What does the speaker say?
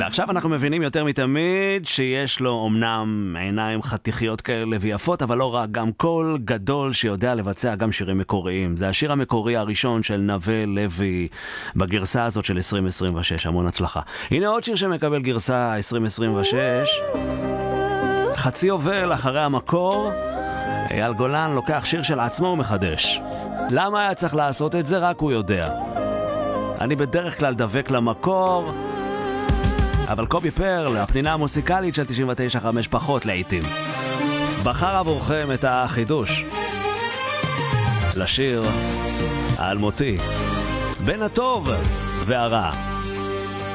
ועכשיו אנחנו מבינים יותר מתמיד שיש לו אמנם עיניים חתיכיות כאלה ויפות, אבל לא רק, גם קול גדול שיודע לבצע גם שירים מקוריים. זה השיר המקורי הראשון של נווה לוי בגרסה הזאת של 2026. המון הצלחה. הנה עוד שיר שמקבל גרסה 2026. חצי יובל אחרי המקור. אייל גולן לוקח שיר של עצמו ומחדש. למה היה צריך לעשות את זה? רק הוא יודע. אני בדרך כלל דבק למקור, אבל קובי פרל, הפנינה המוסיקלית של 99.5 פחות לעיתים. בחר עבורכם את החידוש לשיר האלמותי בין הטוב והרע.